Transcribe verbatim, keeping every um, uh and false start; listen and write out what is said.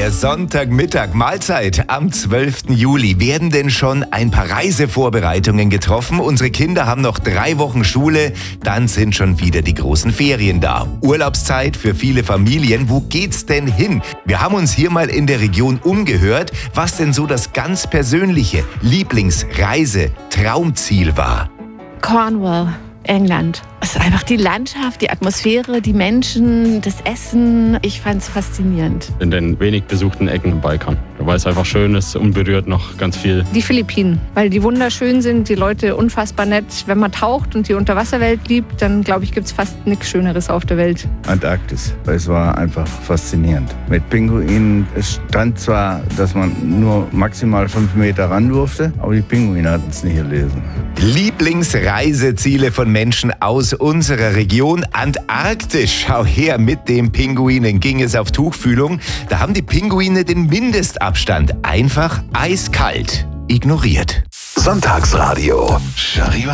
Der Sonntagmittag, Mahlzeit am zwölften Juli. Werden denn schon ein paar Reisevorbereitungen getroffen? Unsere Kinder haben noch drei Wochen Schule, dann sind schon wieder die großen Ferien da. Urlaubszeit für viele Familien. Wo geht's denn hin? Wir haben uns hier mal in der Region umgehört, was denn so das ganz persönliche Lieblingsreise, Traumziel war. Cornwall, England. Es ist einfach die Landschaft, die Atmosphäre, die Menschen, das Essen. Ich fand es faszinierend. In den wenig besuchten Ecken im Balkan. Weil es einfach schön ist, unberührt noch ganz viel. Die Philippinen, weil die wunderschön sind, die Leute unfassbar nett. Wenn man taucht und die Unterwasserwelt liebt, dann glaube ich, gibt es fast nichts Schöneres auf der Welt. Antarktis, weil es war einfach faszinierend. Mit Pinguinen, es stand zwar, dass man nur maximal fünf Meter ran durfte, aber die Pinguine hatten es nicht gelesen. Lieblingsreiseziele von Menschen aus unserer Region, Antarktis. Schau her, mit den Pinguinen ging es auf Tuchfühlung. Da haben die Pinguine den Mindestabstand einfach eiskalt ignoriert. Sonntagsradio. Charivari.